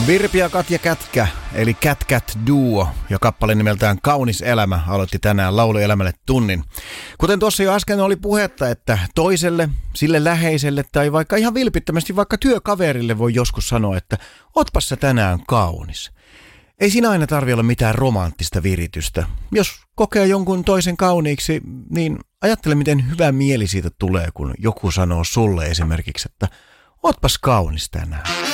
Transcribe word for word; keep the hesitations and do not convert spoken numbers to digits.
Virpi ja Katja Kätkä, eli Cat Cat Duo, ja kappale nimeltään Kaunis elämä aloitti tänään Lauluelämälle tunnin. Kuten tuossa jo äsken oli puhetta, että toiselle, sille läheiselle tai vaikka ihan vilpittömästi vaikka työkaverille voi joskus sanoa, että ootpas sä tänään kaunis. Ei siinä aina tarvitse olla mitään romanttista viritystä. Jos kokee jonkun toisen kauniiksi, niin ajattele miten hyvä mieli siitä tulee, kun joku sanoo sulle esimerkiksi, että ootpas kaunis tänään.